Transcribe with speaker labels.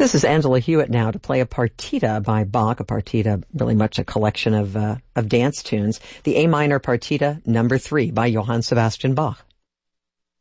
Speaker 1: This is Angela Hewitt now to play a partita by Bach, a partita really much a collection of dance tunes. The A minor partita number 3 by Johann Sebastian Bach.